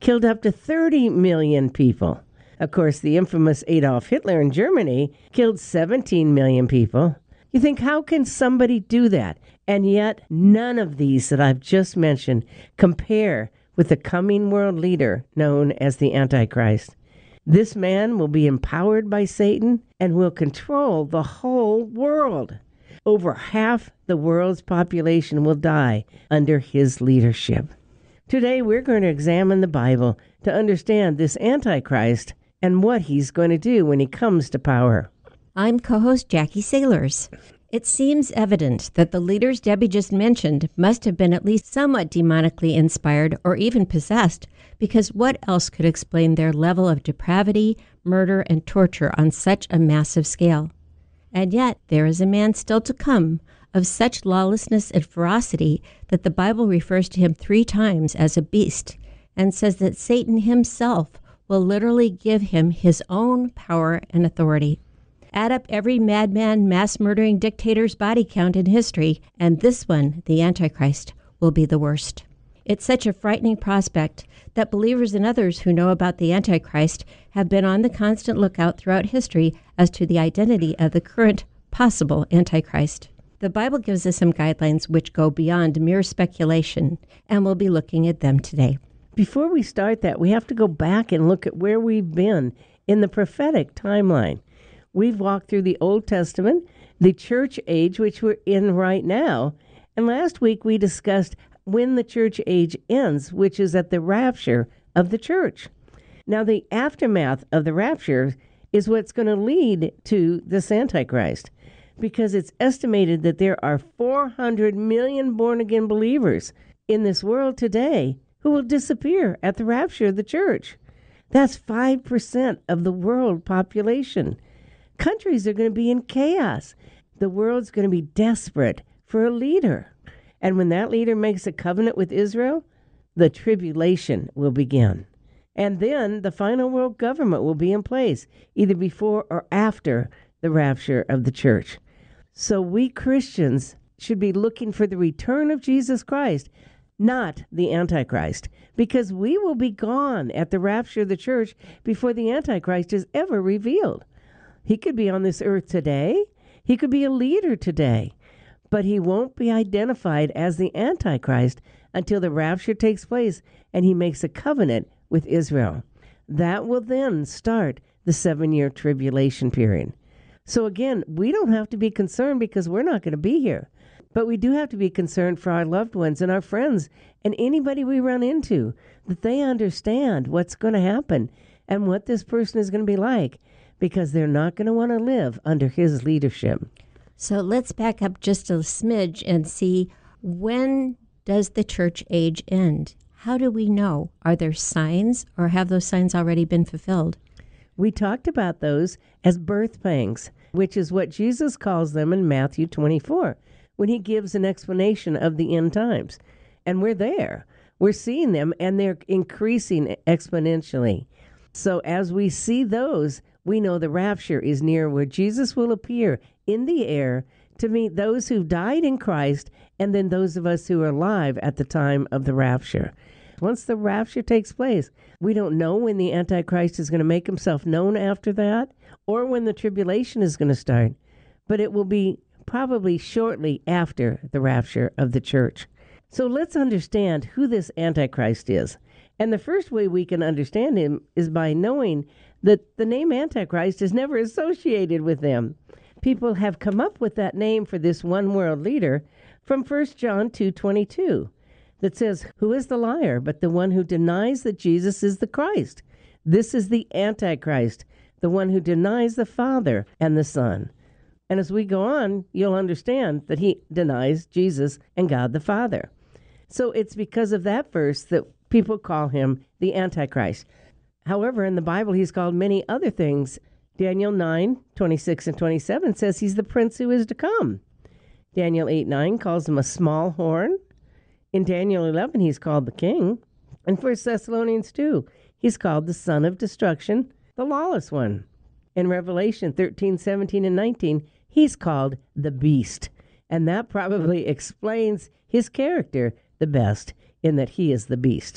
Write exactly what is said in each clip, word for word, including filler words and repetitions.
killed up to thirty million people. Of course, the infamous Adolf Hitler in Germany killed seventeen million people. You think, how can somebody do that? And yet, none of these that I've just mentioned compare with the coming world leader known as the Antichrist. This man will be empowered by Satan and will control the whole world. Over half the world's population will die under his leadership. Today, we're going to examine the Bible to understand this Antichrist and what he's going to do when he comes to power. I'm co-host Jackie Sailors. It seems evident that the leaders Debbie just mentioned must have been at least somewhat demonically inspired or even possessed, because what else could explain their level of depravity, murder, and torture on such a massive scale? And yet, there is a man still to come of such lawlessness and ferocity that the Bible refers to him three times as a beast and says that Satan himself will literally give him his own power and authority. Add up every madman, mass-murdering dictator's body count in history, and this one, the Antichrist, will be the worst. It's such a frightening prospect that believers and others who know about the Antichrist have been on the constant lookout throughout history as to the identity of the current possible Antichrist. The Bible gives us some guidelines which go beyond mere speculation, and we'll be looking at them today. Before we start that, we have to go back and look at where we've been in the prophetic timeline. We've walked through the Old Testament, the church age, which we're in right now, and last week we discussed when the church age ends, which is at the rapture of the church. Now, the aftermath of the rapture is what's going to lead to this Antichrist, because it's estimated that there are four hundred million born-again believers in this world today who will disappear at the rapture of the church. That's five percent of the world population. Countries are going to be in chaos. The world's going to be desperate for a leader. And when that leader makes a covenant with Israel, the tribulation will begin. And then the final world government will be in place, either before or after the rapture of the church. So we Christians should be looking for the return of Jesus Christ, not the Antichrist, because we will be gone at the rapture of the church before the Antichrist is ever revealed. He could be on this earth today. He could be a leader today, but he won't be identified as the Antichrist until the rapture takes place and he makes a covenant with Israel. That will then start the seven-year tribulation period. So again, we don't have to be concerned because we're not going to be here. But we do have to be concerned for our loved ones and our friends and anybody we run into, that they understand what's going to happen and what this person is going to be like, because they're not going to want to live under his leadership. So let's back up just a smidge and see, when does the church age end? How do we know? Are there signs, or have those signs already been fulfilled? We talked about those as birth pangs, which is what Jesus calls them in Matthew twenty-four, when he gives an explanation of the end times. And we're there. We're seeing them, and they're increasing exponentially. So as we see those, we know the rapture is near, where Jesus will appear in the air to meet those who died in Christ and then those of us who are alive at the time of the rapture. Once the rapture takes place, we don't know when the Antichrist is going to make himself known after that or when the tribulation is going to start, but it will be probably shortly after the rapture of the church. So let's understand who this Antichrist is. And the first way we can understand him is by knowing that the name Antichrist is never associated with them. People have come up with that name for this one world leader from First John two twenty-two that says, "Who is the liar but the one who denies that Jesus is the Christ? This is the Antichrist, the one who denies the Father and the Son." And as we go on, you'll understand that he denies Jesus and God the Father. So it's because of that verse that people call him the Antichrist. However, in the Bible, he's called many other things. Daniel nine, twenty-six and twenty-seven says he's the prince who is to come. Daniel eight, nine calls him a small horn. In Daniel eleven, he's called the king. In First Thessalonians two, he's called the son of destruction, the lawless one. In Revelation thirteen, seventeen, and nineteen, he's called the beast. And that probably explains his character the best, in that he is the beast.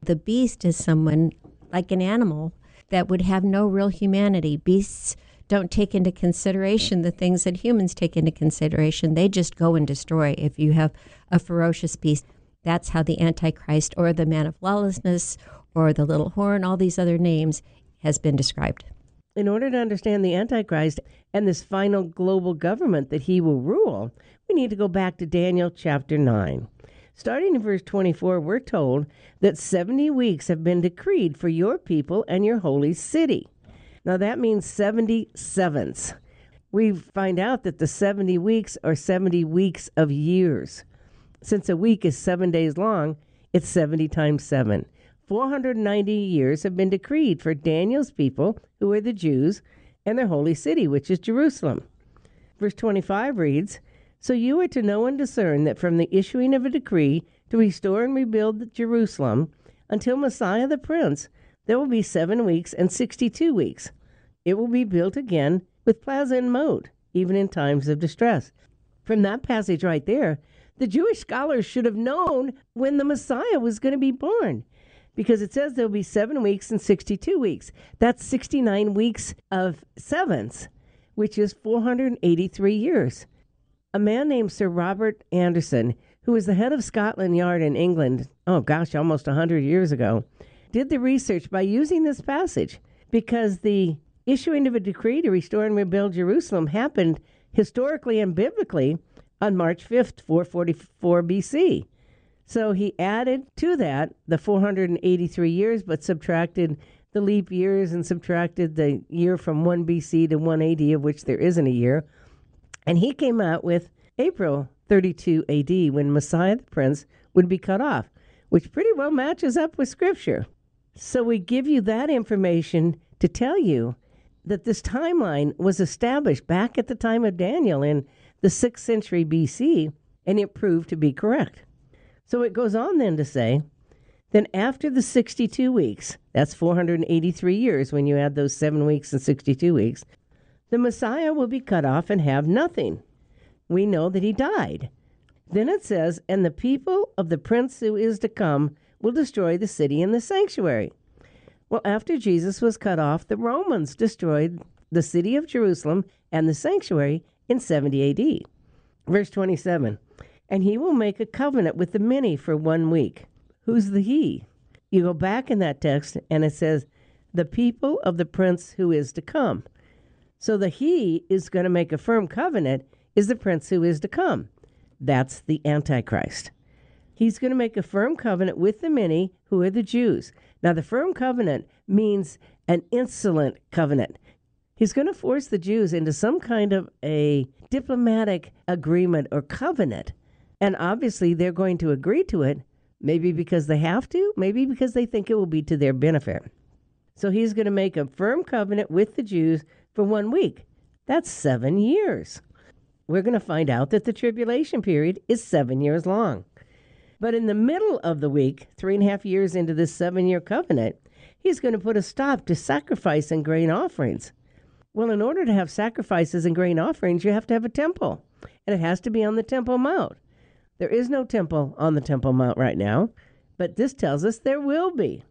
The beast is someone like an animal that would have no real humanity. Beasts don't take into consideration the things that humans take into consideration. They just go and destroy. If you have a ferocious beast, that's how the Antichrist or the man of lawlessness or the little horn, all these other names, has been described. In order to understand the Antichrist and this final global government that he will rule, we need to go back to Daniel chapter nine. Starting in verse twenty-four, we're told that seventy weeks have been decreed for your people and your holy city. Now that means seventy sevens. We find out that the seventy weeks are seventy weeks of years. Since a week is seven days long, it's seventy times seven. four hundred ninety years have been decreed for Daniel's people, who are the Jews, and their holy city, which is Jerusalem. Verse twenty-five reads, "So you are to know and discern that from the issuing of a decree to restore and rebuild Jerusalem until Messiah the Prince, there will be seven weeks and sixty-two weeks. It will be built again with plaza and moat, even in times of distress." From that passage right there, the Jewish scholars should have known when the Messiah was going to be born, because it says there'll be seven weeks and sixty-two weeks. That's sixty-nine weeks of sevens, which is four hundred eighty-three years. A man named Sir Robert Anderson, who was the head of Scotland Yard in England, oh gosh, almost one hundred years ago, did the research by using this passage, because the issuing of a decree to restore and rebuild Jerusalem happened historically and biblically on March fifth, four forty-four B C. So he added to that the four hundred eighty-three years, but subtracted the leap years and subtracted the year from one B C to one A D, of which there isn't a year. And he came out with April thirty-two A D, when Messiah the Prince would be cut off, which pretty well matches up with Scripture. So we give you that information to tell you that this timeline was established back at the time of Daniel in the sixth century B C, and it proved to be correct. So it goes on then to say, then after the sixty-two weeks, that's four hundred eighty-three years when you add those seven weeks and sixty-two weeks, the Messiah will be cut off and have nothing. We know that he died. Then it says, and the people of the prince who is to come will destroy the city and the sanctuary. Well, after Jesus was cut off, the Romans destroyed the city of Jerusalem and the sanctuary in seventy A D. Verse twenty-seven, and he will make a covenant with the many for one week. Who's the he? You go back in that text and it says, the people of the prince who is to come. So the he is going to make a firm covenant is the prince who is to come. That's the Antichrist. He's going to make a firm covenant with the many, who are the Jews. Now, the firm covenant means an insolent covenant. He's going to force the Jews into some kind of a diplomatic agreement or covenant. And obviously, they're going to agree to it, maybe because they have to, maybe because they think it will be to their benefit. So he's going to make a firm covenant with the Jews for one week. That's seven years. We're going to find out that the tribulation period is seven years long. But in the middle of the week, three and a half years into this seven-year covenant, he's going to put a stop to sacrifice and grain offerings. Well, in order to have sacrifices and grain offerings, you have to have a temple, and it has to be on the Temple Mount. There is no temple on the Temple Mount right now, but this tells us there will be.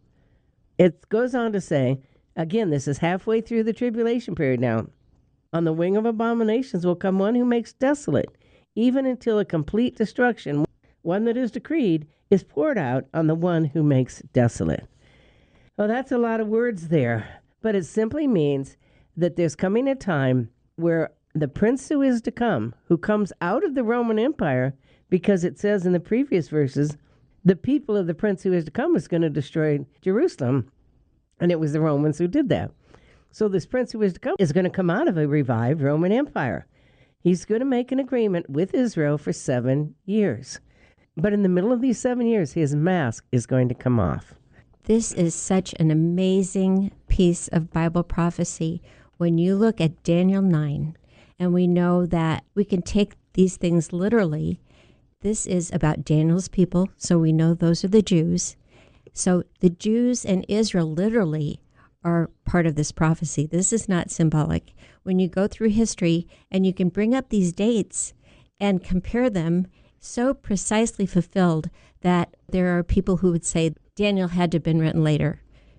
It goes on to say, again, this is halfway through the tribulation period now. On the wing of abominations will come one who makes desolate, even until a complete destruction, one that is decreed, is poured out on the one who makes desolate. Well, that's a lot of words there, but it simply means that there's coming a time where the prince who is to come, who comes out of the Roman Empire, because it says in the previous verses, the people of the prince who is to come is going to destroy Jerusalem, and it was the Romans who did that. So this prince who is to come is going to come out of a revived Roman Empire. He's going to make an agreement with Israel for seven years. But in the middle of these seven years, his mask is going to come off. This is such an amazing piece of Bible prophecy. When you look at Daniel nine, and we know that we can take these things literally, this is about Daniel's people, so we know those are the Jews. So the Jews and Israel literally are part of this prophecy. This is not symbolic. When you go through history and you can bring up these dates and compare them, so precisely fulfilled that there are people who would say Daniel had to have been written later.